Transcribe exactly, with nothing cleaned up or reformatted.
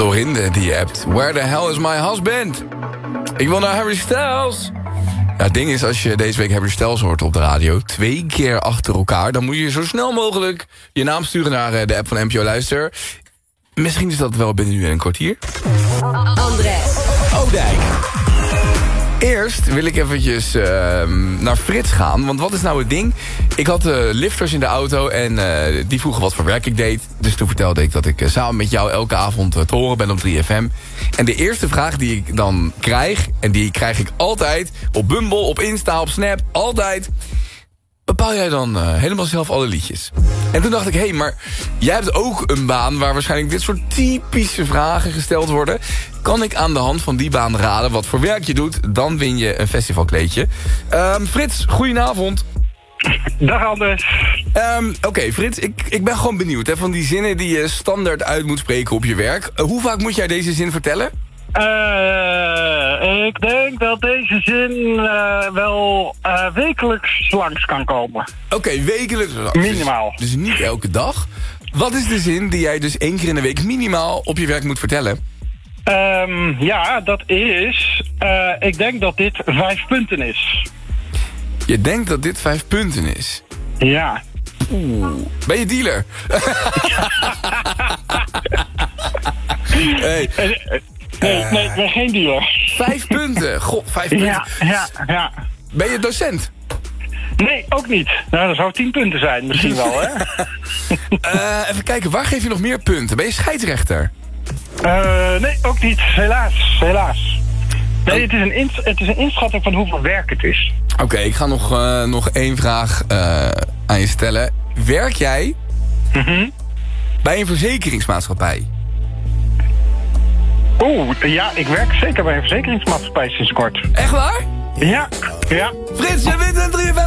Dorinde die appt. Where the hell is my husband? Ik wil naar Harry Styles. Ja, het ding is, als je deze week Harry Styles hoort op de radio... twee keer achter elkaar... dan moet je zo snel mogelijk je naam sturen naar de app van N P O Luister. Misschien is dat wel binnen nu een kwartier. André Oudijk. Eerst wil ik eventjes uh, naar Frits gaan. Want wat is nou het ding? Ik had uh, lifters in de auto en uh, die vroegen wat voor werk ik deed. Dus toen vertelde ik dat ik uh, samen met jou elke avond uh, te horen ben op drie F M. En de eerste vraag die ik dan krijg... en die krijg ik altijd op Bumble, op Insta, op Snap, altijd... bepaal jij dan uh, helemaal zelf alle liedjes? En toen dacht ik, hé, hey, maar jij hebt ook een baan... waar waarschijnlijk dit soort typische vragen gesteld worden. Kan ik aan de hand van die baan raden wat voor werk je doet? Dan win je een festivalkleedje. Um, Frits, goedenavond. Dag Anders. Um, Oké, okay, Frits, ik, ik ben gewoon benieuwd hè, van die zinnen die je standaard uit moet spreken op je werk. Uh, hoe vaak moet jij deze zin vertellen? Uh, ik denk dat deze zin uh, wel uh, wekelijks langs kan komen. Oké, okay, wekelijks langs. Minimaal. Dus, dus niet elke dag. Wat is de zin die jij dus één keer in de week minimaal op je werk moet vertellen? Um, ja, dat is... Uh, ik denk dat dit vijf punten is. Je denkt dat dit vijf punten is? Ja. Oeh. Ben je dealer? hey. Nee, nee, ik ben geen dealer. Vijf punten? God, vijf punten. Ja, ja, ja. Ben je docent? Nee, ook niet. Nou, dat zou tien punten zijn misschien wel, hè? uh, even kijken, waar geef je nog meer punten? Ben je scheidsrechter? Uh, nee, ook niet. Helaas, helaas. Nee, het is een, ins- het is een inschatting van hoeveel werk het is. Oké, okay, ik ga nog, uh, nog één vraag uh, aan je stellen. Werk jij mm-hmm. bij een verzekeringsmaatschappij? Oeh, ja, ik werk zeker bij een verzekeringsmaatschappij sinds kort. Echt waar? Ja, ja. Frits, je wint een drie F